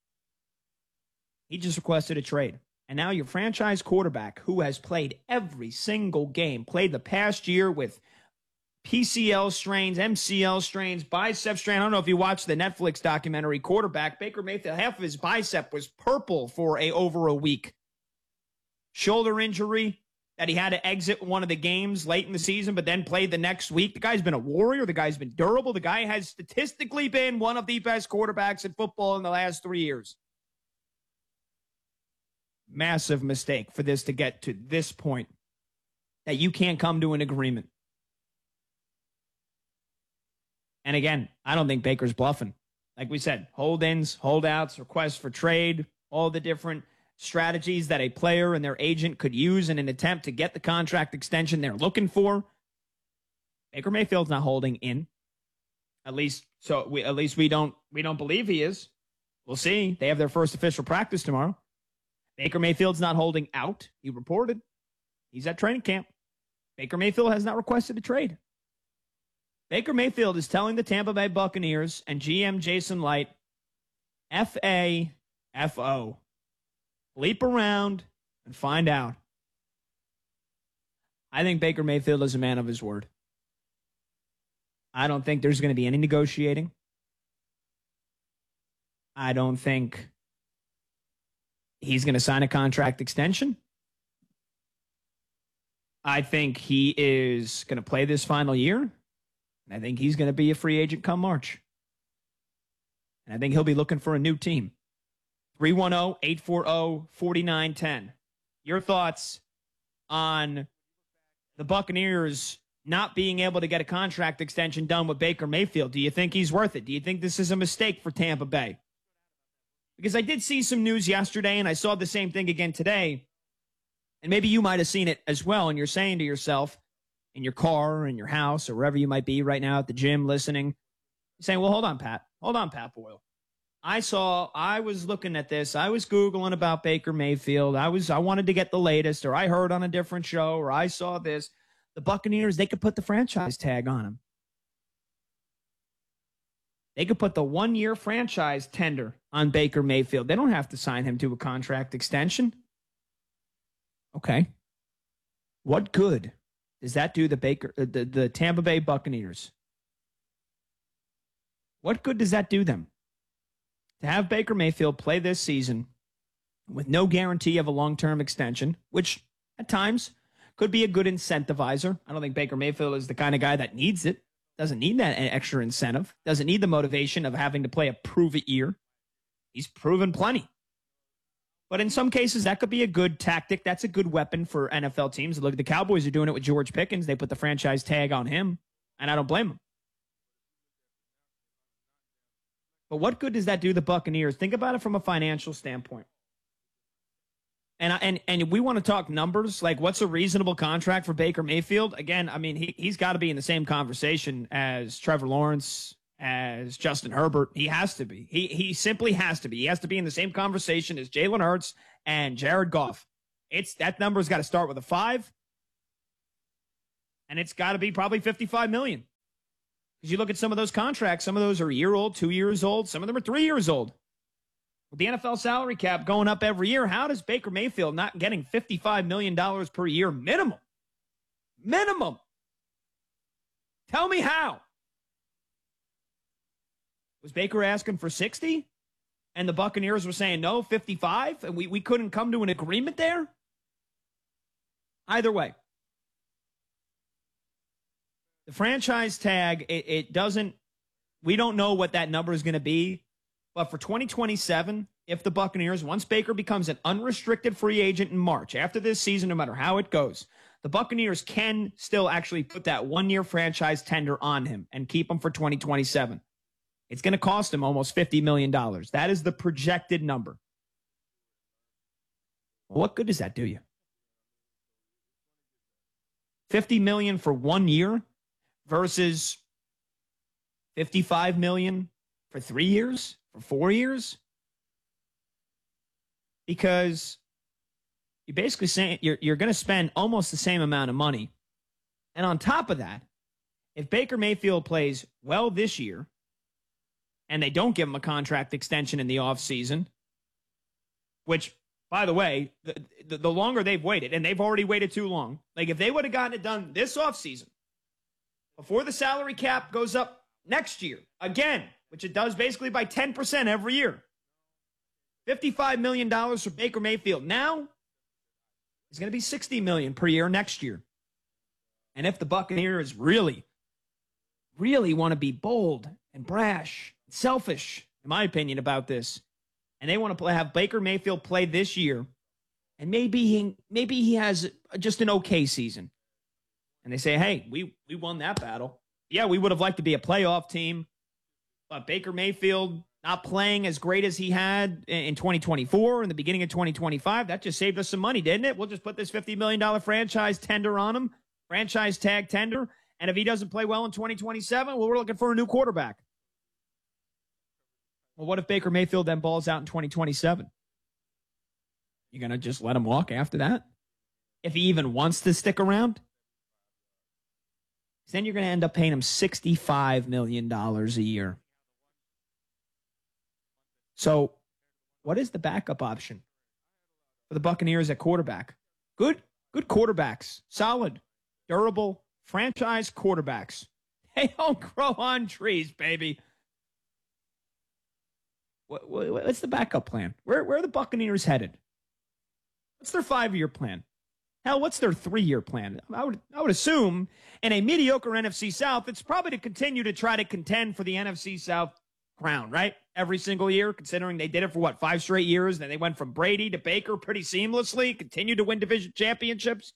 He just requested a trade. And now your franchise quarterback, who has played every single game, played the past year with P C L strains, M C L strains, bicep strain. I don't know if you watched the Netflix documentary, Quarterback. Baker Mayfield, half of his bicep was purple for a over a week. Shoulder injury that he had to exit one of the games late in the season, but then played the next week. The guy's been a warrior. The guy's been durable. The guy has statistically been one of the best quarterbacks in football in the last three years. Massive mistake for this to get to this point, that you can't come to an agreement. And again, I don't think Baker's bluffing. Like we said, hold-ins, holdouts, requests for trade, all the different strategies that a player and their agent could use in an attempt to get the contract extension they're looking for. Baker Mayfield's not holding in. At least so we at least we don't we don't believe he is. We'll see. They have their first official practice tomorrow. Baker Mayfield's not holding out. He reported. He's at training camp. Baker Mayfield has not requested a trade. Baker Mayfield is telling the Tampa Bay Buccaneers and G M Jason Light, F A F O. Leap around and find out. I think Baker Mayfield is a man of his word. I don't think there's going to be any negotiating. I don't think he's going to sign a contract extension. I think he is going to play this final year. And I think he's going to be a free agent come March. And I think he'll be looking for a new team. three one zero, eight four zero, four nine one zero. Your thoughts on the Buccaneers not being able to get a contract extension done with Baker Mayfield? Do you think he's worth it? Do you think this is a mistake for Tampa Bay? Because I did see some news yesterday, and I saw the same thing again today. And maybe you might have seen it as well, and you're saying to yourself, in your car, or in your house, or wherever you might be right now at the gym listening, you're saying, well, hold on, Pat. Hold on, Pat Boyle. I saw, I was looking at this. I was Googling about Baker Mayfield. I was, I wanted to get the latest, or I heard on a different show, or I saw this. The Buccaneers, they could put the franchise tag on him. They could put the one-year franchise tender on Baker Mayfield. They don't have to sign him to a contract extension. Okay. What good does that do the Baker, the, the Tampa Bay Buccaneers? What good does that do them? To have Baker Mayfield play this season with no guarantee of a long-term extension, which at times could be a good incentivizer. I don't think Baker Mayfield is the kind of guy that needs it. Doesn't need that extra incentive. Doesn't need the motivation of having to play a prove-it year. He's proven plenty. But in some cases, that could be a good tactic. That's a good weapon for N F L teams. Look, the Cowboys are doing it with George Pickens. They put the franchise tag on him, and I don't blame them. But what good does that do the Buccaneers? Think about it from a financial standpoint. And and and we want to talk numbers, like what's a reasonable contract for Baker Mayfield? Again, I mean, he, he's got to be in the same conversation as Trevor Lawrence, as Justin Herbert. He has to be. He he simply has to be. He has to be in the same conversation as Jalen Hurts and Jared Goff. It's that number's got to start with a five, and it's got to be probably fifty-five million dollars. Because you look at some of those contracts, some of those are a year old, two years old, some of them are three years old. With the N F L salary cap going up every year, how does Baker Mayfield not getting fifty-five million dollars per year minimum? Minimum. Tell me how. Was Baker asking for sixty? And the Buccaneers were saying no, fifty-five? And we, we couldn't come to an agreement there? Either way. The franchise tag, it, it doesn't, we don't know what that number is going to be. But for twenty twenty-seven, if the Buccaneers, once Baker becomes an unrestricted free agent in March, after this season, no matter how it goes, the Buccaneers can still actually put that one-year franchise tender on him and keep him for twenty twenty-seven. It's going to cost him almost fifty million dollars. That is the projected number. Well, what good does that do you? fifty million dollars for one year versus fifty-five million dollars for three years? For four years? Because you're basically saying you're, you're going to spend almost the same amount of money. And on top of that, if Baker Mayfield plays well this year and they don't give him a contract extension in the offseason, which, by the way, the, the, the longer they've waited, and they've already waited too long, like if they would have gotten it done this offseason, before the salary cap goes up next year, again, which it does basically by ten percent every year. fifty-five million dollars for Baker Mayfield now is going to be sixty million dollars per year next year. And if the Buccaneers really, really want to be bold and brash, and selfish, in my opinion, about this, and they want to play, have Baker Mayfield play this year, and maybe he, maybe he has just an okay season, and they say, hey, we, we won that battle. Yeah, we would have liked to be a playoff team. But Baker Mayfield not playing as great as he had in twenty twenty-four, in the beginning of twenty twenty-five, that just saved us some money, didn't it? We'll just put this fifty million dollars franchise tender on him, franchise tag tender, and if he doesn't play well in twenty twenty-seven, well, we're looking for a new quarterback. Well, what if Baker Mayfield then balls out in twenty twenty-seven? You going to just let him walk after that? If he even wants to stick around? Then you're going to end up paying him sixty-five million dollars a year. So, what is the backup option for the Buccaneers at quarterback? Good, good quarterbacks. Solid, durable, franchise quarterbacks. They don't grow on trees, baby. What, what, what's the backup plan? Where, where are the Buccaneers headed? What's their five-year plan? Hell, what's their three-year plan? I would, I would assume in a mediocre N F C South, it's probably to continue to try to contend for the N F C South crown, right? Every single year, considering they did it for, what, five straight years? Then they went from Brady to Baker pretty seamlessly, continued to win division championships.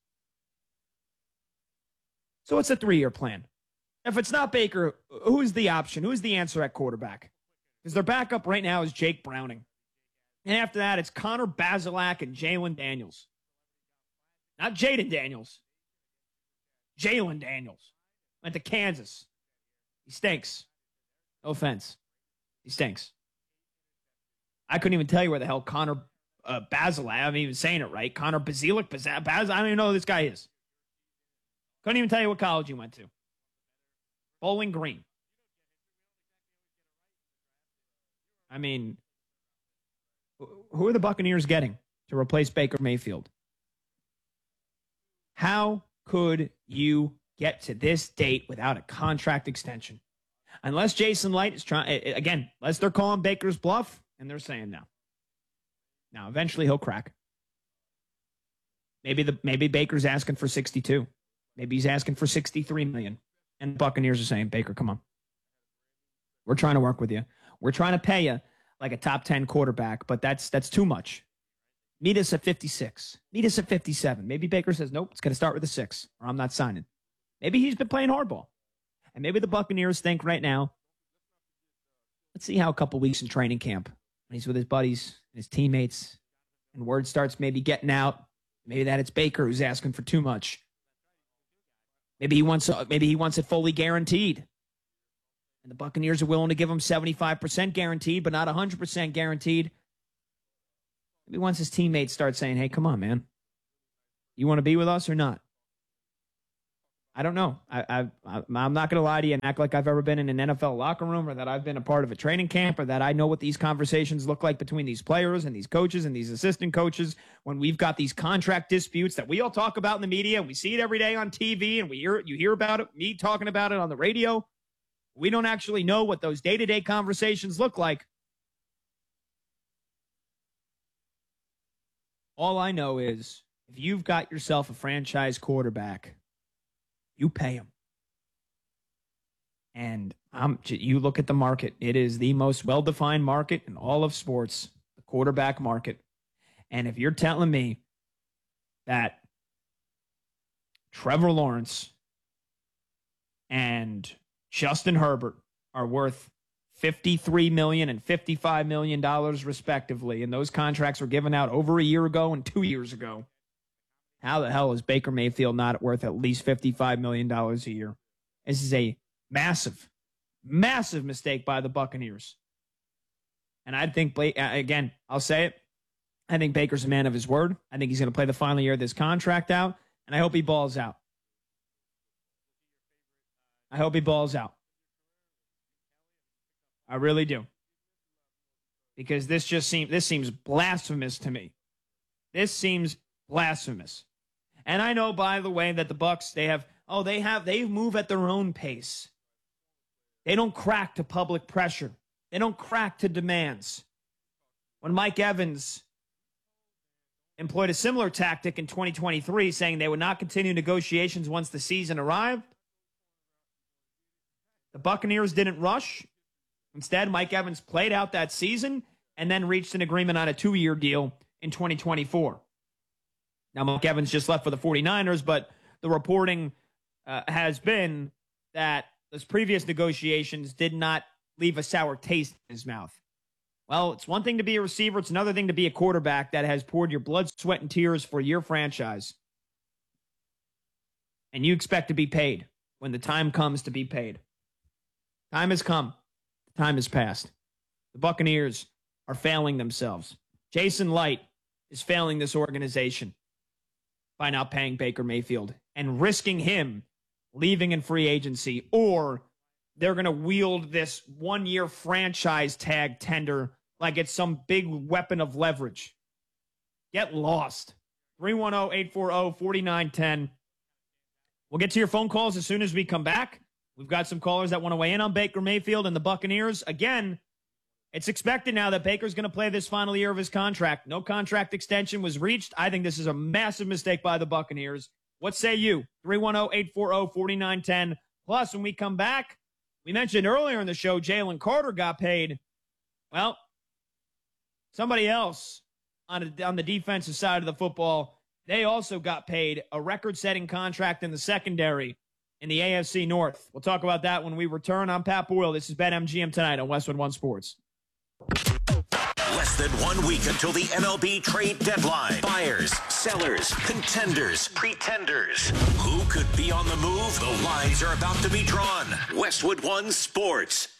So what's the three-year plan? If it's not Baker, who's the option? Who's the answer at quarterback? Because their backup right now is Jake Browning. And after that, it's Connor Bazelak and Jalen Daniels. Not Jaden Daniels. Jalen Daniels. Went to Kansas. He stinks. No offense. He stinks. I couldn't even tell you where the hell Connor uh, Bazelak, I'm even saying it right. Connor Bazelak, Baz- Baz- I don't even know who this guy is. Couldn't even tell you what college he went to. Bowling Green. I mean, who are the Buccaneers getting to replace Baker Mayfield? How could you get to this date without a contract extension? Unless Jason Light is trying, again, unless they're calling Baker's bluff, and they're saying no. Now, eventually he'll crack. Maybe the maybe Baker's asking for sixty-two. Maybe he's asking for sixty-three million dollars. And the Buccaneers are saying, Baker, come on. We're trying to work with you. We're trying to pay you like a top ten quarterback, but that's that's too much. Meet us at fifty-six. Meet us at fifty-seven. Maybe Baker says, nope, it's going to start with a six, or I'm not signing. Maybe he's been playing hardball. And maybe the Buccaneers think right now, let's see how a couple weeks in training camp, when he's with his buddies and his teammates, and word starts maybe getting out, maybe that it's Baker who's asking for too much. Maybe he wants, maybe he wants it fully guaranteed. And the Buccaneers are willing to give him seventy-five percent guaranteed, but not one hundred percent guaranteed. Maybe once his teammates start saying, hey, come on, man. You want to be with us or not? I don't know. I, I, I'm not going to lie to you and act like I've ever been in an N F L locker room or that I've been a part of a training camp or that I know what these conversations look like between these players and these coaches and these assistant coaches when we've got these contract disputes that we all talk about in the media and we see it every day on T V and we hear you hear about it, me talking about it on the radio. We don't actually know what those day-to-day conversations look like. All I know is if you've got yourself a franchise quarterback, you pay him. And um, you look at the market. It is the most well-defined market in all of sports, the quarterback market. And if you're telling me that Trevor Lawrence and Justin Herbert are worth fifty-three million dollars and fifty-five million dollars respectively, and those contracts were given out over a year ago and two years ago, how the hell is Baker Mayfield not worth at least fifty-five million dollars a year? This is a massive, massive mistake by the Buccaneers. And I think, again, I'll say it, I think Baker's a man of his word. I think he's going to play the final year of this contract out, and I hope he balls out. I hope he balls out. I really do. Because this just seems this seems blasphemous to me. This seems blasphemous. And I know, by the way, that the Bucs, they have, oh, they have, they move at their own pace. They don't crack to public pressure. They don't crack to demands. When Mike Evans employed a similar tactic in twenty twenty-three, saying they would not continue negotiations once the season arrived, the Buccaneers didn't rush. Instead, Mike Evans played out that season and then reached an agreement on a two-year deal in twenty twenty-four. Now, Mike Evans just left for the 49ers, but the reporting uh, has been that those previous negotiations did not leave a sour taste in his mouth. Well, it's one thing to be a receiver. It's another thing to be a quarterback that has poured your blood, sweat, and tears for your franchise. And you expect to be paid when the time comes to be paid. Time has come. The time has passed. The Buccaneers are failing themselves. Jason Light is failing this organization by not paying Baker Mayfield and risking him leaving in free agency, or they're going to wield this one-year franchise tag tender like it's some big weapon of leverage. Get lost. three one zero, eight four zero, four nine one zero. We'll get to your phone calls as soon as we come back. We've got some callers that want to weigh in on Baker Mayfield and the Buccaneers. Again, it's expected now that Baker's going to play this final year of his contract. No contract extension was reached. I think this is a massive mistake by the Buccaneers. What say you? three one zero, eight four zero, four nine one zero. Plus, when we come back, we mentioned earlier in the show Jalen Carter got paid. Well, somebody else on, a, on the defensive side of the football, they also got paid a record-setting contract in the secondary in the A F C North. We'll talk about that when we return. I'm Pat Boyle. This is BetMGM tonight on Westwood One Sports. Less than one week until the M L B trade deadline. Buyers, sellers, contenders, pretenders. Who could be on the move? The lines are about to be drawn. Westwood One Sports.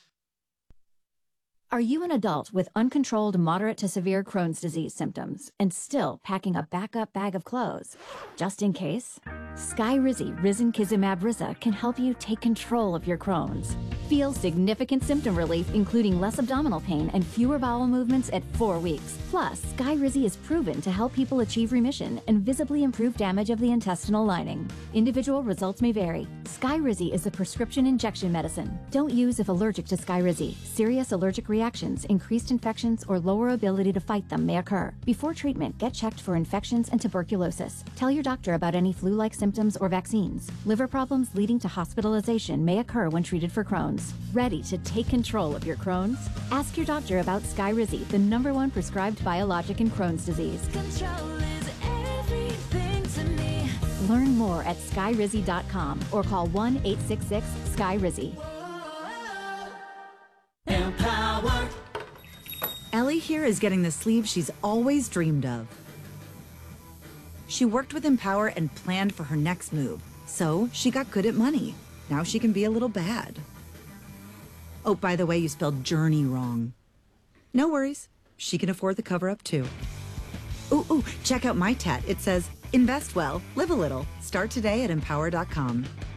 Are you an adult with uncontrolled moderate to severe Crohn's disease symptoms and still packing a backup bag of clothes? Just in case? Skyrizi Risankizumab Riza can help you take control of your Crohn's. Feel significant symptom relief, including less abdominal pain and fewer bowel movements at four weeks. Plus, Skyrizi is proven to help people achieve remission and visibly improve damage of the intestinal lining. Individual results may vary. Skyrizi is a prescription injection medicine. Don't use if allergic to Skyrizi. Serious allergic reactions, increased infections, or lower ability to fight them may occur. Before treatment, get checked for infections and tuberculosis. Tell your doctor about any flu-like symptoms or vaccines. Liver problems leading to hospitalization may occur when treated for Crohn's. symptoms? Ready to take control of your Crohn's? Ask your doctor about Skyrizi, the number one prescribed biologic in Crohn's disease. Control is everything to me. Learn more at skyrizi dot com or call one eight six six Skyrizi. Empower. Ellie here is getting the sleeve she's always dreamed of. She worked with Empower and planned for her next move, so she got good at money. Now she can be a little bad. Oh, by the way, you spelled journey wrong. No worries. She can afford the cover-up, too. Ooh, ooh, check out my tat. It says, invest well, live a little. Start today at empower dot com.